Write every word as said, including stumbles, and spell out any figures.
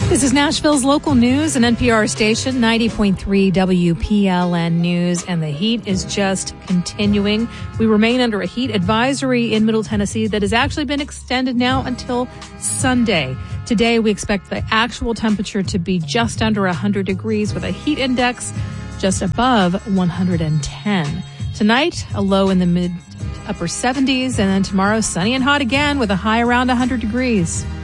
This is Nashville's local news and N P R station, ninety point three W P L N News, and the heat is just continuing. We remain under a heat advisory in Middle Tennessee that has actually been extended now until Sunday. Today, we expect the actual temperature to be just under one hundred degrees with a heat index just above one hundred ten. Tonight, a low in the mid upper seventies, and then tomorrow, sunny and hot again with a high around one hundred degrees.